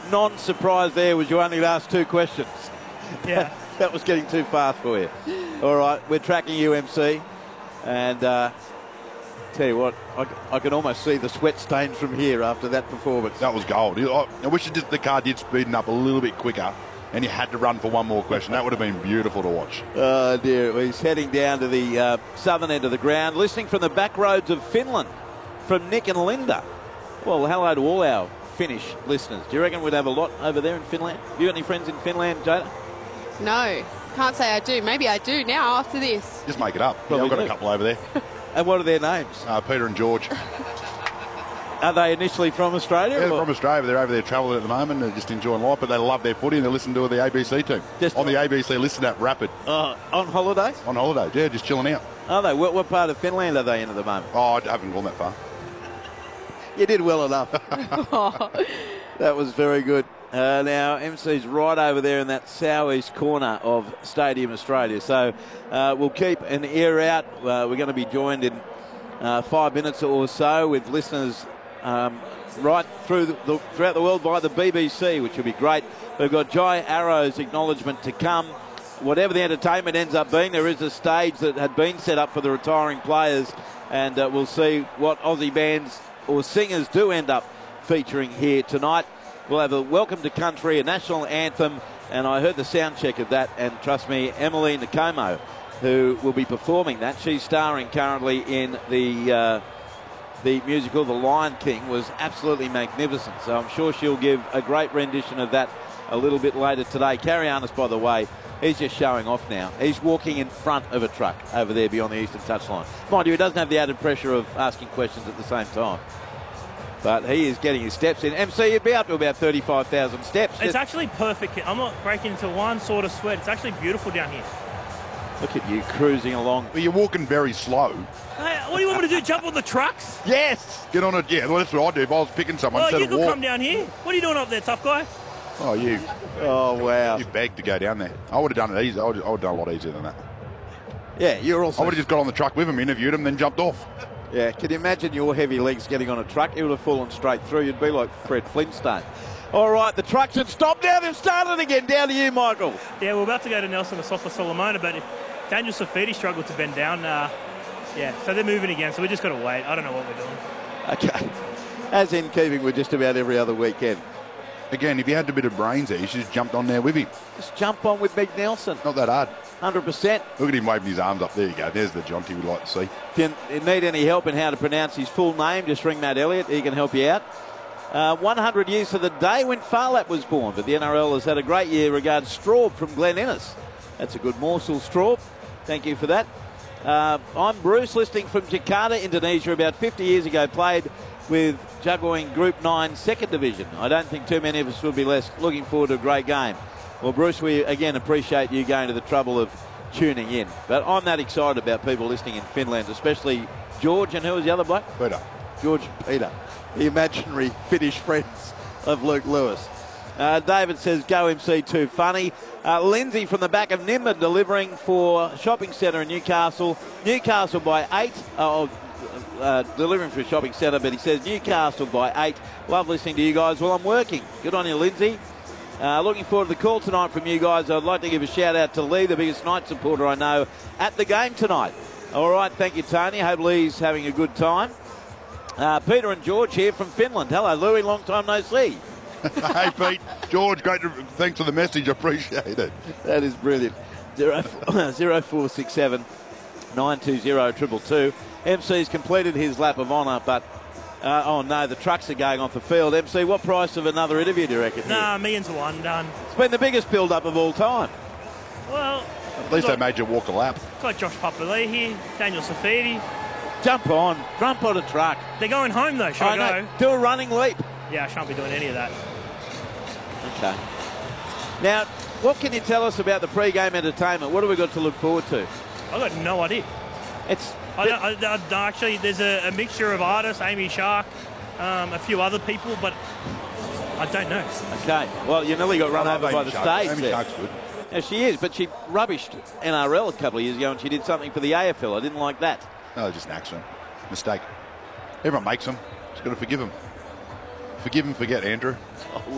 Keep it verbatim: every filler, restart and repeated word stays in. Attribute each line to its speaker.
Speaker 1: non-surprise there was you only asked two questions.
Speaker 2: Yeah.
Speaker 1: That was getting too fast for you. All right, we're tracking you, M C. And uh, tell you what, I, I can almost see the sweat stains from here after that performance.
Speaker 3: That was gold. I wish it did, the car did speeden up a little bit quicker and you had to run for one more question. That would have been beautiful to watch.
Speaker 1: Oh, dear. Well, he's heading down to the uh, southern end of the ground, listening from the back roads of Finland from Nick and Linda. Well, hello to all our Finnish listeners. Do you reckon we'd have a lot over there in Finland? Have you got any friends in Finland, Jada?
Speaker 4: No, can't say I do. Maybe I do now after this.
Speaker 3: Just make it up. Yeah, I've got
Speaker 1: do.
Speaker 3: a couple over there.
Speaker 1: And what are their names?
Speaker 3: Uh, Peter and George.
Speaker 1: Are they initially from Australia?
Speaker 3: Yeah, they're
Speaker 1: or?
Speaker 3: from Australia. They're over there travelling at the moment. They're just enjoying life, but they love their footy and they listen to the A B C team.
Speaker 1: Just
Speaker 3: on the A B C Listen app, Rapid.
Speaker 1: Uh, on holidays?
Speaker 3: On holidays, yeah, just chilling out.
Speaker 1: Are they? What, what part of Finland are they in at the moment?
Speaker 3: Oh, I haven't gone that far.
Speaker 1: You did well enough. That was very good. Uh, now, M C's right over there in that southeast corner of Stadium Australia. So uh, we'll keep an ear out. Uh, we're going to be joined in uh, five minutes or so with listeners um, right through the, the, throughout the world by the B B C, which will be great. We've got Jai Arrow's acknowledgement to come. Whatever the entertainment ends up being, there is a stage that had been set up for the retiring players, and uh, we'll see what Aussie bands or singers do end up featuring here tonight. We'll have a Welcome to Country, a national anthem, and I heard the sound check of that, and trust me, Emily Nakomo, who will be performing that, she's starring currently in the uh, the musical The Lion King, was absolutely magnificent. So I'm sure she'll give a great rendition of that a little bit later today. Karianis, by the way, he's just showing off now. He's walking in front of a truck over there beyond the eastern touchline. Mind you, he doesn't have the added pressure of asking questions at the same time. But he is getting his steps in. M C, you'd be up to about thirty-five thousand steps.
Speaker 2: It's actually perfect. I'm not breaking into one sort of sweat. It's actually beautiful down here.
Speaker 1: Look at you cruising along.
Speaker 3: Well, you're walking very slow.
Speaker 2: Hey, what do you want me to do, jump on the trucks?
Speaker 1: Yes!
Speaker 3: Get on it. Yeah, well, that's what I'd do if I was picking someone
Speaker 2: Oh,
Speaker 3: instead
Speaker 2: you
Speaker 3: of
Speaker 2: could
Speaker 3: walk.
Speaker 2: come down here. What are you doing up there, tough guy?
Speaker 3: Oh, you.
Speaker 1: Oh, wow.
Speaker 3: You begged to go down there. I would have done it easy. I would, I would have done a lot easier than that.
Speaker 1: Yeah, you're also...
Speaker 3: I would have just got on the truck with him, interviewed him, then jumped off.
Speaker 1: Yeah, can you imagine your heavy legs getting on a truck? It would have fallen straight through. You'd be like Fred Flintstone. All right, the trucks have stopped now. They've started again. Down to you, Michael.
Speaker 2: Yeah, we're about to go to Nelson Asafa Solomona, but if Daniel Safidi struggled to bend down. Uh, yeah, so they're moving again, so we just got to wait. I don't know what we're doing.
Speaker 1: Okay. As in keeping with just about every other weekend.
Speaker 3: Again, if you had a bit of brains there, you should have jumped on there with him.
Speaker 1: Just jump on with Meg Nelson.
Speaker 3: Not that hard.
Speaker 1: one hundred percent.
Speaker 3: Look at him waving his arms up. There you go. There's the Jonty we'd like to see.
Speaker 1: If you need any help in how to pronounce his full name, just ring Matt Elliott. He can help you out. Uh, one hundred years to the day when Farlap was born, but the N R L has had a great year regarding Straub from Glen Innes. That's a good morsel, Straub. Thank you for that. Uh, I'm Bruce, listening from Jakarta, Indonesia. About fifty years ago, played with Jaguaring Group nine Second Division. I don't think too many of us would be less looking forward to a great game. Well, Bruce, we again appreciate you going to the trouble of tuning in. But I'm that excited about people listening in Finland, especially George, and who was the other bloke?
Speaker 3: Peter.
Speaker 1: George Peter, the imaginary Finnish friends of Luke Lewis. Uh, David says, go M C, too funny. Uh, Lindsay from the back of Nimbin delivering for shopping centre in Newcastle. Newcastle by eight. Uh, uh, delivering for a shopping centre, but he says Newcastle by eight. Love listening to you guys while I'm working. Good on you, Lindsay. Uh, looking forward to the call tonight from you guys. I'd like to give a shout out to Lee, the biggest Knight supporter I know, at the game tonight. All right, thank you, Tony. Hope Lee's having a good time. Uh, Peter and George here from Finland. Hello, Louis. Long time no see.
Speaker 3: Hey, Pete. George, great. To, thanks for the message. I appreciate it.
Speaker 1: That is brilliant. Zero four six seven nine two zero triple two. M C's completed his lap of honour, but uh, oh no, the trucks are going off the field. M C, what price of another interview do you reckon?
Speaker 2: Nah, million to one, done.
Speaker 1: It's been the biggest build-up of all time.
Speaker 2: Well,
Speaker 3: at least they made you walk a lap.
Speaker 2: Got Josh Papali'i here, Daniel Safidi.
Speaker 1: Jump on, jump on a truck.
Speaker 2: They're going home though. Should I,
Speaker 1: I
Speaker 2: go?
Speaker 1: know. Do a running leap.
Speaker 2: Yeah, I shan't be doing any of that.
Speaker 1: Okay. Now, what can you tell us about the pre-game entertainment? What have we got to look forward to?
Speaker 2: I've got no idea.
Speaker 1: It's
Speaker 2: I, I, I, I, actually, there's a, a mixture of artists, Amy Shark, um, a few other people, but I don't know.
Speaker 1: Okay. Well, you nearly got run over by the stage
Speaker 3: Amy
Speaker 1: there.
Speaker 3: Shark's good.
Speaker 1: Yeah, she is, but she rubbished N R L a couple of years ago and she did something for the A F L. I didn't like that.
Speaker 3: No, just an accident. Mistake. Everyone makes them. Just got to forgive them. Forgive and forget, Andrew.